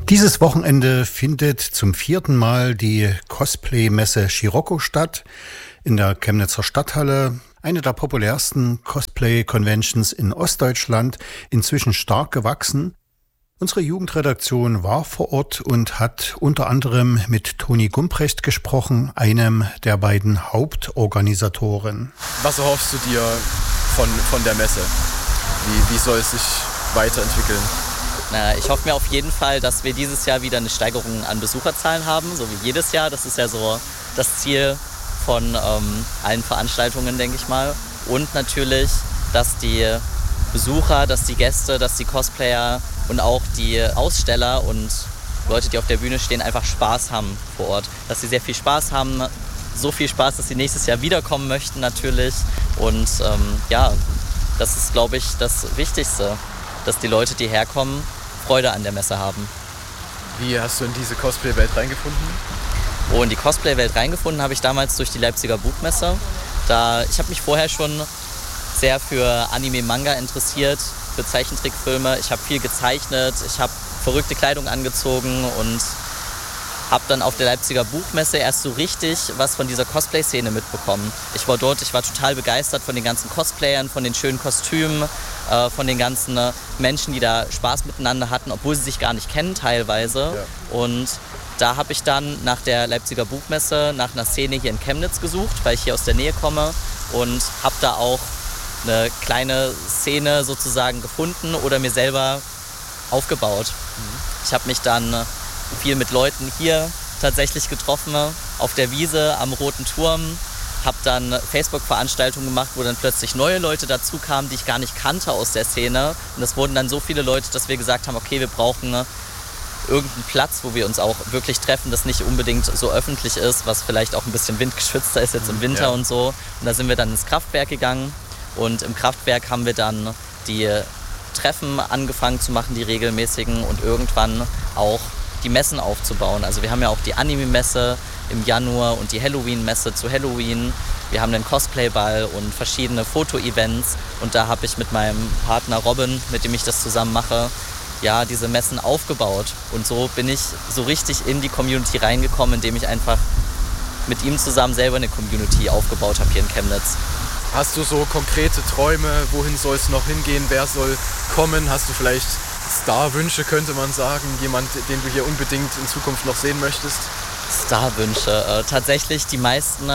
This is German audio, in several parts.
Dieses Wochenende findet zum 4. Mal die Cosplay-Messe Scirocco statt in der Chemnitzer Stadthalle. Eine der populärsten Cosplay-Conventions in Ostdeutschland, inzwischen stark gewachsen. Unsere Jugendredaktion war vor Ort und hat unter anderem mit Toni Gumprecht gesprochen, einem der beiden Hauptorganisatoren. Was erhoffst du dir von der Messe? Wie soll es sich weiterentwickeln? Ich hoffe mir auf jeden Fall, dass wir dieses Jahr wieder eine Steigerung an Besucherzahlen haben, so wie jedes Jahr. Das ist ja so das Ziel von allen Veranstaltungen, denke ich mal. Und natürlich, dass die Besucher, dass die Gäste, dass die Cosplayer und auch die Aussteller und Leute, die auf der Bühne stehen, einfach Spaß haben vor Ort. Dass sie sehr viel Spaß haben, so viel Spaß, dass sie nächstes Jahr wiederkommen möchten natürlich. Und das ist, glaube ich, das Wichtigste, dass die Leute, die herkommen, Freude an der Messe haben. Wie hast du in diese Cosplay-Welt reingefunden? In die Cosplay-Welt reingefunden habe ich damals durch die Leipziger Buchmesse. Ich habe mich vorher schon sehr für Anime-Manga interessiert, für Zeichentrickfilme. Ich habe viel gezeichnet, ich habe verrückte Kleidung angezogen und habe dann auf der Leipziger Buchmesse erst so richtig was von dieser Cosplay-Szene mitbekommen. Ich war dort, ich war total begeistert von den ganzen Cosplayern, von den schönen Kostümen, von den ganzen Menschen, die da Spaß miteinander hatten, obwohl sie sich gar nicht kennen teilweise. Ja. Und da habe ich dann nach der Leipziger Buchmesse nach einer Szene hier in Chemnitz gesucht, weil ich hier aus der Nähe komme und habe da auch eine kleine Szene sozusagen gefunden oder mir selber aufgebaut. Ich habe mich dann viel mit Leuten hier tatsächlich getroffen, auf der Wiese am Roten Turm, habe dann Facebook-Veranstaltungen gemacht, wo dann plötzlich neue Leute dazu kamen, die ich gar nicht kannte aus der Szene. Und es wurden dann so viele Leute, dass wir gesagt haben, okay, wir brauchen irgendeinen Platz, wo wir uns auch wirklich treffen, das nicht unbedingt so öffentlich ist, was vielleicht auch ein bisschen windgeschützter ist jetzt im Winter und so. Und da sind wir dann ins Kraftwerk gegangen und im Kraftwerk haben wir dann die Treffen angefangen zu machen, die regelmäßigen und irgendwann auch die Messen aufzubauen. Also wir haben ja auch die Anime-Messe im Januar und die Halloween-Messe zu Halloween. Wir haben den Cosplay-Ball und verschiedene Foto-Events und da habe ich mit meinem Partner Robin, mit dem ich das zusammen mache, ja, diese Messen aufgebaut. Und so bin ich so richtig in die Community reingekommen, indem ich einfach mit ihm zusammen selber eine Community aufgebaut habe hier in Chemnitz. Hast du so konkrete Träume, wohin soll es noch hingehen, wer soll kommen? Hast du vielleicht Starwünsche, könnte man sagen, jemand, den du hier unbedingt in Zukunft noch sehen möchtest? Starwünsche. Tatsächlich die meisten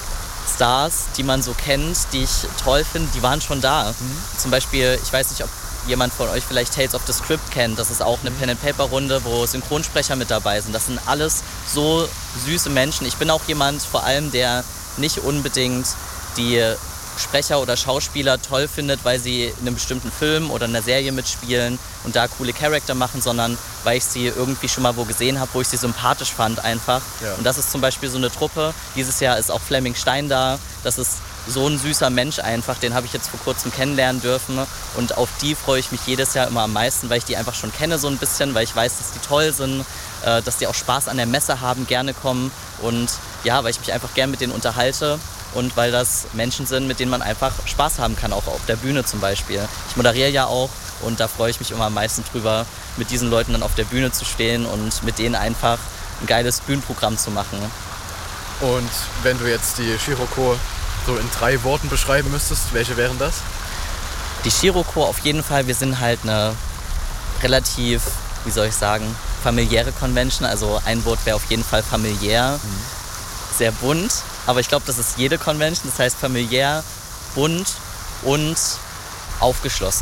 Stars, die man so kennt, die ich toll finde, die waren schon da. Zum Beispiel, ich weiß nicht, ob jemand von euch vielleicht Tales of the Script kennt. Das ist auch eine Pen-and-Paper-Runde, wo Synchronsprecher mit dabei sind. Das sind alles so süße Menschen. Ich bin auch jemand vor allem, der nicht unbedingt die Sprecher oder Schauspieler toll findet, weil sie in einem bestimmten Film oder einer Serie mitspielen und da coole Charakter machen, sondern weil ich sie irgendwie schon mal wo gesehen habe, wo ich sie sympathisch fand einfach. Ja. Und das ist zum Beispiel so eine Truppe. Dieses Jahr ist auch Flemming Stein da. Das ist so ein süßer Mensch einfach. Den habe ich jetzt vor kurzem kennenlernen dürfen. Und auf die freue ich mich jedes Jahr immer am meisten, weil ich die einfach schon kenne so ein bisschen, weil ich weiß, dass die toll sind, dass die auch Spaß an der Messe haben, gerne kommen. Und ja, weil ich mich einfach gern mit denen unterhalte. Und weil das Menschen sind, mit denen man einfach Spaß haben kann, auch auf der Bühne zum Beispiel. Ich moderiere ja auch und da freue ich mich immer am meisten drüber, mit diesen Leuten dann auf der Bühne zu stehen und mit denen einfach ein geiles Bühnenprogramm zu machen. Und wenn du jetzt die Scirocco so in 3 Worten beschreiben müsstest, welche wären das? Die Scirocco auf jeden Fall, wir sind halt eine relativ, wie soll ich sagen, familiäre Convention. Also ein Wort wäre auf jeden Fall familiär, sehr bunt. Aber ich glaube, das ist jede Convention, das heißt familiär, bunt und aufgeschlossen.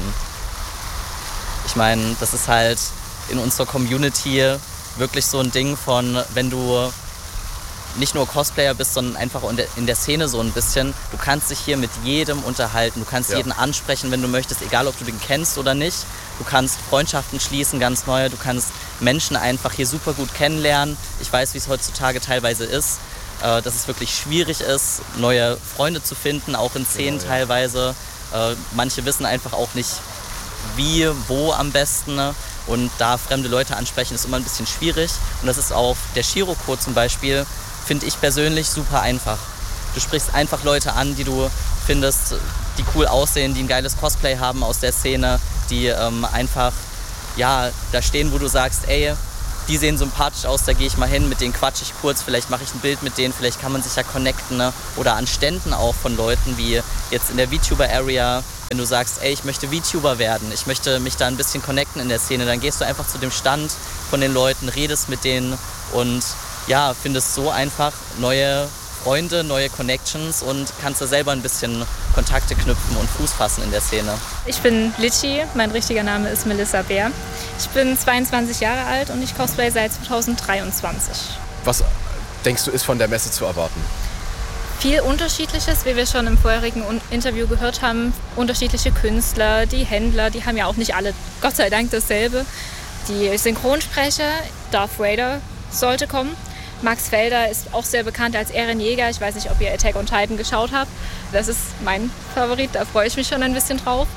Ich meine, das ist halt in unserer Community wirklich so ein Ding von, wenn du nicht nur Cosplayer bist, sondern einfach in der Szene so ein bisschen, du kannst dich hier mit jedem unterhalten, du kannst jeden ansprechen, wenn du möchtest, egal ob du den kennst oder nicht. Du kannst Freundschaften schließen, ganz neue, du kannst Menschen einfach hier super gut kennenlernen. Ich weiß, wie es heutzutage teilweise ist, dass es wirklich schwierig ist, neue Freunde zu finden, auch in Szenen teilweise. Manche wissen einfach auch nicht, wie, wo am besten. Und da fremde Leute ansprechen, ist immer ein bisschen schwierig. Und das ist auf der Scirocco zum Beispiel, finde ich persönlich super einfach. Du sprichst einfach Leute an, die du findest, die cool aussehen, die ein geiles Cosplay haben aus der Szene, die einfach ja, da stehen, wo du sagst, ey, die sehen sympathisch aus, da gehe ich mal hin, mit denen quatsche ich kurz, vielleicht mache ich ein Bild mit denen, vielleicht kann man sich ja connecten, ne? Oder an Ständen auch von Leuten, wie jetzt in der VTuber-Area, wenn du sagst, ey, ich möchte VTuber werden, ich möchte mich da ein bisschen connecten in der Szene, dann gehst du einfach zu dem Stand von den Leuten, redest mit denen und ja, findest so einfach neue Freunde, neue Connections und kannst da selber ein bisschen Kontakte knüpfen und Fuß fassen in der Szene. Ich bin Litchi, mein richtiger Name ist Melissa Bär. Ich bin 22 Jahre alt und ich cosplay seit 2023. Was denkst du, ist von der Messe zu erwarten? Viel Unterschiedliches, wie wir schon im vorherigen Interview gehört haben. Unterschiedliche Künstler, die Händler, die haben ja auch nicht alle, Gott sei Dank, dasselbe. Die Synchronsprecher, Darth Vader sollte kommen. Max Felder ist auch sehr bekannt als Ehrenjäger. Ich weiß nicht, ob ihr Attack on Titan geschaut habt. Das ist mein Favorit, da freue ich mich schon ein bisschen drauf.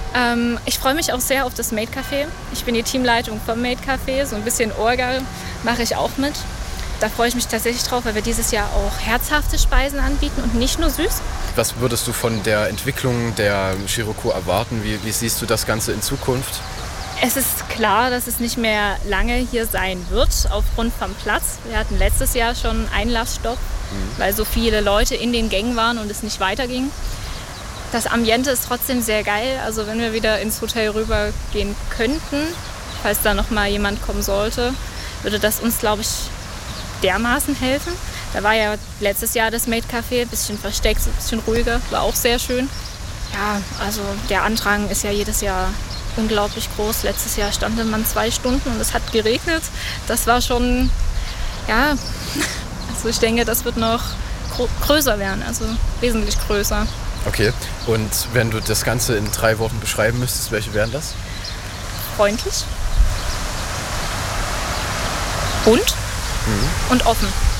Ich freue mich auch sehr auf das Made Café. Ich bin die Teamleitung vom Made Café, so ein bisschen Orga mache ich auch mit. Da freue ich mich tatsächlich drauf, weil wir dieses Jahr auch herzhafte Speisen anbieten und nicht nur süß. Was würdest du von der Entwicklung der Shiroko erwarten? Wie siehst du das Ganze in Zukunft? Es ist klar, dass es nicht mehr lange hier sein wird, aufgrund vom Platz. Wir hatten letztes Jahr schon Einlassstopp, weil so viele Leute in den Gängen waren und es nicht weiterging. Das Ambiente ist trotzdem sehr geil. Also wenn wir wieder ins Hotel rübergehen könnten, falls da noch mal jemand kommen sollte, würde das uns, glaube ich, dermaßen helfen. Da war ja letztes Jahr das Made Café, ein bisschen versteckt, ein bisschen ruhiger, war auch sehr schön. Ja, also der Andrang ist ja jedes Jahr unglaublich groß. Letztes Jahr stand man 2 Stunden und es hat geregnet. Das war schon, ja, also ich denke, das wird noch größer werden, also wesentlich größer. Okay, und wenn du das Ganze in 3 Worten beschreiben müsstest, welche wären das? Freundlich, bunt und offen.